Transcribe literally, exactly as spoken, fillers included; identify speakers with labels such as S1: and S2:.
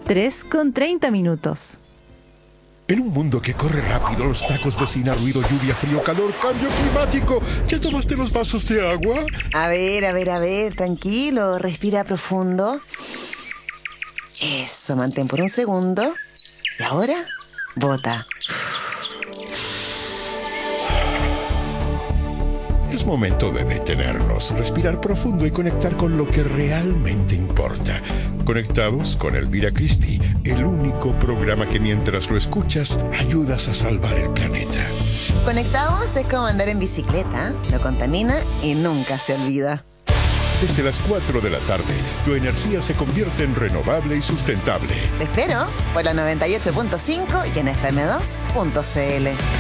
S1: tres con treinta minutos.
S2: En un mundo que corre rápido, los tacos, bocina, ruido, lluvia, frío, calor, cambio climático. ¿Ya tomaste los vasos de agua?
S3: A ver, a ver, a ver, tranquilo, respira profundo. Eso, mantén por un segundo. Y ahora, bota.
S2: Es momento de detenernos, respirar profundo y conectar con lo que realmente importa. Conectados con Elvira Christie, el único programa que mientras lo escuchas, ayudas a salvar el planeta.
S3: Conectados es como andar en bicicleta, no contamina y nunca se olvida.
S2: Desde las cuatro de la tarde, tu energía se convierte en renovable y sustentable.
S3: Te espero por la noventa y ocho punto cinco y en F M dos punto C L.